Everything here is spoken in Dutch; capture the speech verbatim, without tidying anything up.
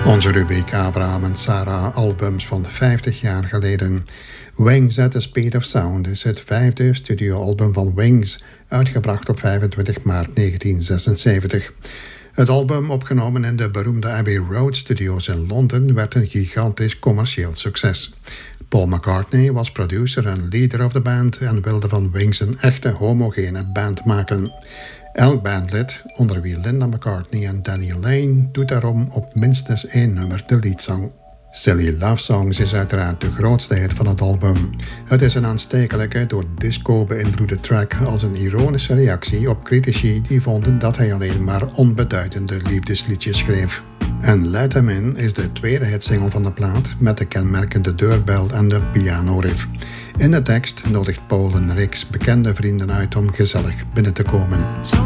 Onze rubriek Abraham en Sarah albums van vijftig jaar geleden. Wings at the Speed of Sound is het vijfde studioalbum van Wings, uitgebracht op vijfentwintig maart negentien zesenzeventig. Het album, opgenomen in de beroemde Abbey Road Studios in Londen, werd een gigantisch commercieel succes. Paul McCartney was producer en leader of de band en wilde van Wings een echte homogene band maken. Elk bandlid, onder wie Linda McCartney en Danny Lane, doet daarom op minstens één nummer de leadzang. Silly Love Songs is uiteraard de grootste hit van het album. Het is een aanstekelijke, door disco beïnvloede track als een ironische reactie op critici die vonden dat hij alleen maar onbeduidende liefdesliedjes schreef. En Let 'Em In is de tweede hitsingle van de plaat met de kenmerkende deurbel en de pianoriff. In de tekst nodigt Paul en Rix bekende vrienden uit om gezellig binnen te komen.